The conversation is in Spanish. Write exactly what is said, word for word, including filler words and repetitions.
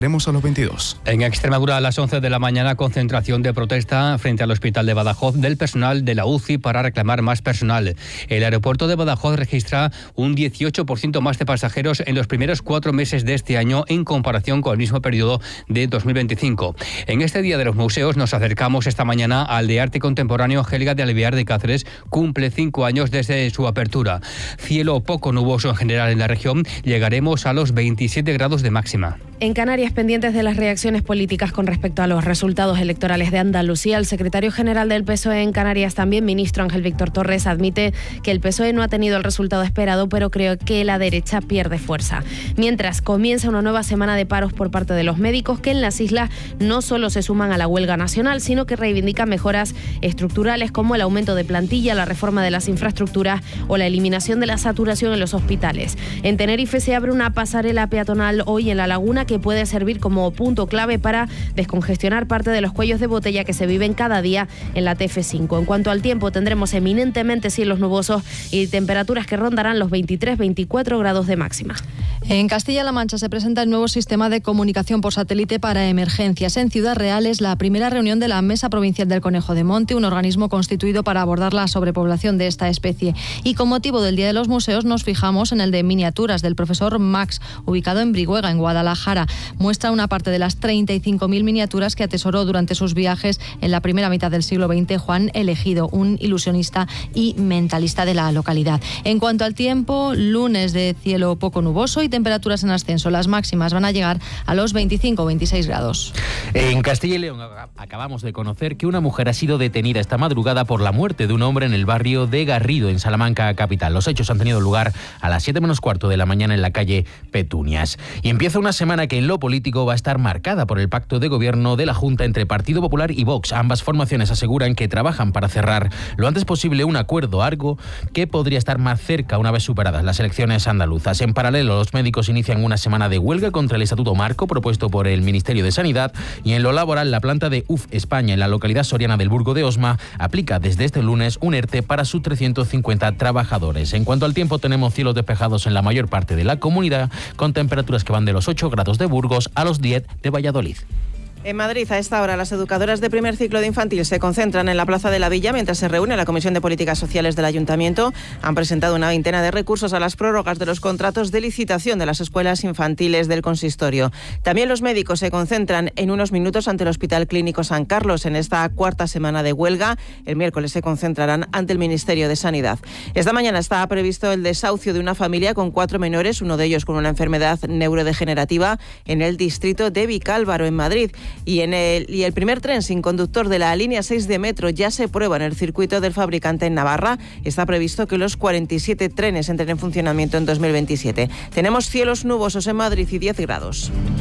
Iremos a los veintidós. En Extremadura, a las once de la mañana, concentración de protesta frente al Hospital de Badajoz del personal de la U C I para reclamar más personal. El aeropuerto de Badajoz registra un dieciocho por ciento más de pasajeros en los primeros cuatro meses de este año en comparación con el mismo periodo de dos mil veinticinco. En este Día de los Museos nos acercamos esta mañana al de Arte Contemporáneo Gelga de Alvear de Cáceres. Cumple cinco años desde su apertura. Cielo poco nuboso en general en la región. Llegaremos a los veintisiete grados de máxima. En Canarias, pendientes de las reacciones políticas con respecto a los resultados electorales de Andalucía, el secretario general del P S O E en Canarias, también ministro Ángel Víctor Torres, admite que el P S O E no ha tenido el resultado esperado, pero creo que la derecha pierde fuerza. Mientras comienza una nueva semana de paros por parte de los médicos, que en las islas no solo se suman a la huelga nacional, sino que reivindican mejoras estructurales como el aumento de plantilla, la reforma de las infraestructuras o la eliminación de la saturación en los hospitales. En Tenerife se abre una pasarela peatonal hoy en la laguna que puede servir como punto clave para descongestionar parte de los cuellos de botella que se viven cada día en la T F cinco. En cuanto al tiempo, tendremos eminentemente cielos nubosos y temperaturas que rondarán los veintitrés a veinticuatro grados de máxima. En Castilla-La Mancha se presenta el nuevo sistema de comunicación por satélite para emergencias. En Ciudad Real es la primera reunión de la Mesa Provincial del Conejo de Monte, un organismo constituido para abordar la sobrepoblación de esta especie. Y con motivo del Día de los Museos nos fijamos en el de miniaturas del profesor Max, ubicado en Brihuega, en Guadalajara. Muestra una parte de las treinta y cinco mil miniaturas que atesoró durante sus viajes en la primera mitad del siglo veinte Juan Elegido, un ilusionista y mentalista de la localidad. En cuanto al tiempo, lunes de cielo poco nuboso y temperaturas en ascenso. Las máximas van a llegar a los veinticinco o veintiséis grados. En Castilla y León acabamos de conocer que una mujer ha sido detenida esta madrugada por la muerte de un hombre en el barrio de Garrido, en Salamanca capital. Los hechos han tenido lugar a las siete menos cuarto de la mañana en la calle Petunias. Y empieza una semana que en lo político va a estar marcada por el pacto de gobierno de la Junta entre Partido Popular y Vox. Ambas formaciones aseguran que trabajan para cerrar lo antes posible un acuerdo, algo que podría estar más cerca una vez superadas las elecciones andaluzas. En paralelo, los médicos inician una semana de huelga contra el Estatuto Marco propuesto por el Ministerio de Sanidad, y en lo laboral, la planta de U F España en la localidad soriana del Burgo de Osma aplica desde este lunes un ERTE para sus trescientos cincuenta trabajadores. En cuanto al tiempo, tenemos cielos despejados en la mayor parte de la comunidad, con temperaturas que van de los ocho grados de Burgos a los diez de Valladolid. En Madrid, a esta hora, las educadoras de primer ciclo de infantil se concentran en la Plaza de la Villa mientras se reúne la Comisión de Políticas Sociales del Ayuntamiento. Han presentado una veintena de recursos a las prórrogas de los contratos de licitación de las escuelas infantiles del consistorio. También los médicos se concentran en unos minutos ante el Hospital Clínico San Carlos en esta cuarta semana de huelga. El miércoles se concentrarán ante el Ministerio de Sanidad. Esta mañana está previsto el desahucio de una familia con cuatro menores, uno de ellos con una enfermedad neurodegenerativa, en el distrito de Vicálvaro, en Madrid. Y, en el, y el primer tren sin conductor de la línea seis de metro ya se prueba en el circuito del fabricante en Navarra. Está previsto que los cuarenta y siete trenes entren en funcionamiento en dos mil veintisiete. Tenemos cielos nubosos en Madrid y diez grados.